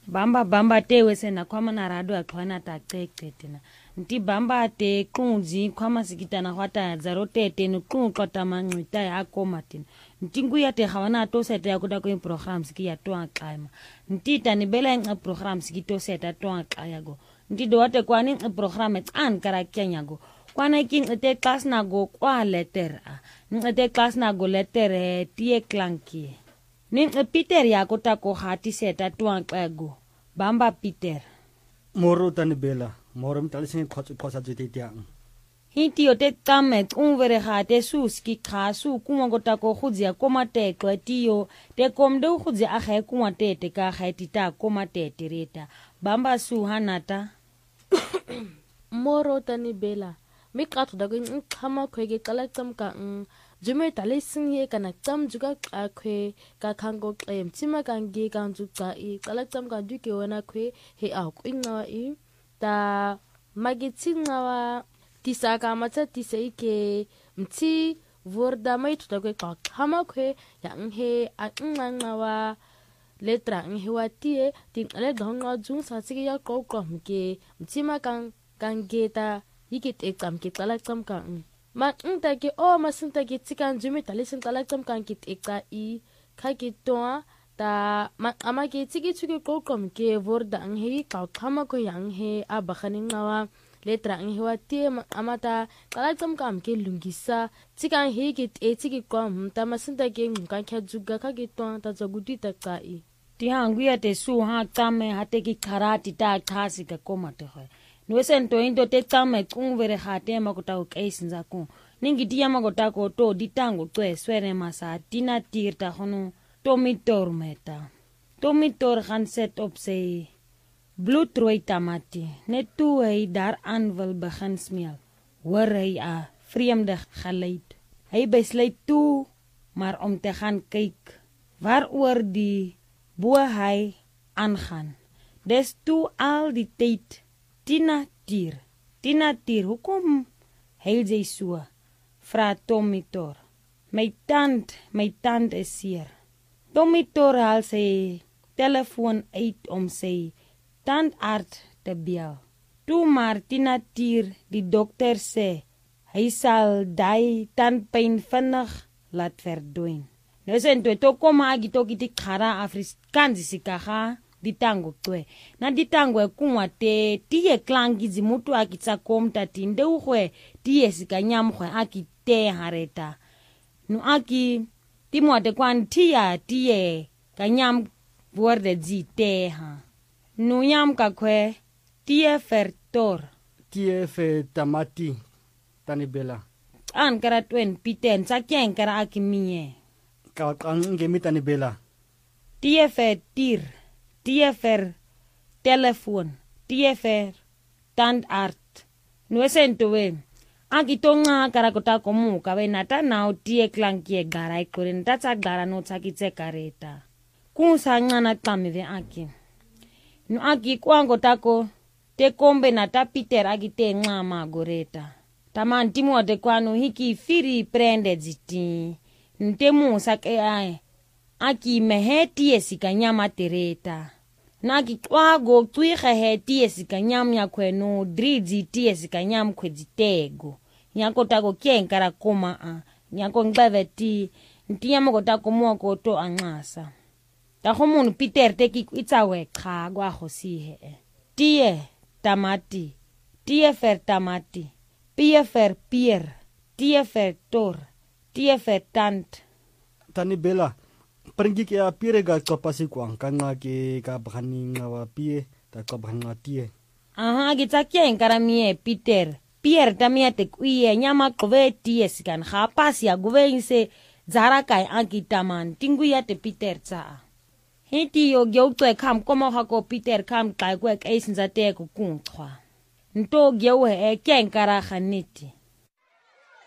bamba te wesena kwama na rado akhwana ta cecetena nti bamba te kunzi kwama sikitana hwata zarotete no kunqota manqita yakomatina ntinguya te khawana to seta yakuda ko programs ki ya to aqaima nti tani bela in programs ki to seta to aqayago nti do wate kwani program etsan kara kenyago kwana ki ngete class nago kwa letter ngete class nago letter tie klanki ni Peter yakota ko hati seta to aqago bamba Peter moro tani bela moro mtalising khosa jete tiang Hinti o te tamet unvere hate suski kasu kuma gota ko khuzia komate kwatio te komde khuzia akhe kuma tete ka khaitita komate tereta bamba su hanata moro tani bela mi qatu dago nkhama khwege qala tsamka jume tale singye kana tsam juga khwe ka khango qem tsima kangi kanju qa I qala tsamka duke wona khwe he a kwinga I ta magitsinga tisaka matsa tiseike mti vorda mai tutagwe ka khama khwe yang he a nganga letra nghe watie tin ale ganga jung sa sigi ya ko mke mtima kan geta yikit exam ke tala exam kan ma nta ke o masinta ke tikan jumi talisin tala exam kan kit ekta I kha ke to ta ma ama ke tigi chuke ko mke vorda nghe ka khama ko yang he a bakhani ngawa letra nghe watie amata tala exam kan ke lungisa tikan he kit etigi ko mta masinta ke ngka kha juga kha ke to ta zaguti ta kai ti hanguya te su ha tame hate ki kharati ta khasi ka komate ho nwesen to indo te tame kunvere hate makota o kaisinza ku ningi dia makota ko to ditango twe swere masa tina tirta hono tomitor meta tomitor gaan set op sy bloedrooi tamati net toe hy daaraan wil begin smeel hoor hy 'n vreemde geluid hy besluit toe maar om te gaan kyk waaroor die bo hy aangaan des toe al die tyd Tina tier, hoekom heil jy so? Vra Tomitor. My tand is seer. Tomitor haal sy telefoon uit om sy tandarts te bel. Toe maar Tina tier die dokter sê, hy sal die tandpyn vinnig laat verdwyn. Nou sê toe to kom agi to ki khara Afrikaans sikaga ditango twe na ditango kunwa te tie klangi zimutu akitsa komta tinde uhwe tie sikanyamkhwe akite hareta no aki timwate kwan tie kanyam worde zite ha no yam kakwe tie fertor tie fe tamati tani bela an kara twen piten sakyen kara akimie ka ngemi tani bela tie fe tie fer telefoon, tie fer tandarts. Nwesen towe. Akitonga karakota komu kawe nata nao tie klankie garai koren tatsa gara no tsakitse kareta. Kunsa ngana tamive aki. No aki kwango tako te kombe nata Peter agite ngama goreta. Taman timu ate kwano hiki firi prende ziti. Ntemu sake ae. Aki mehetie sikanyama tereta. Naki kwago tuiha hetie sikanyam ya kwenu dridi tie sikanyam kwezitego. Nyako tako kienkara koma nyako ngbeveti ntiyama kotako mwako to angasa. Tahomunu Peter teki itsawe kagwa hosihe. Tie tamati. Tie fer tamati. Pie fer pier. Tie fer tor. Tie fer tant. Tani bela. Pergi ke pire ga kopasi kwang kanga ke ka bhani ngawa pie ta ka bhanga tie aha gitsakia enkaramie Peter Pierre tamia te kuie nyama kove tie sikan khapasi agove inse zara kai akitaman tinguya te Peter tsa hiti yo gyotwe kam komo hako Peter kam kai kwek eisinza te ku kunkhwa nto gyewe ke enkara khaniti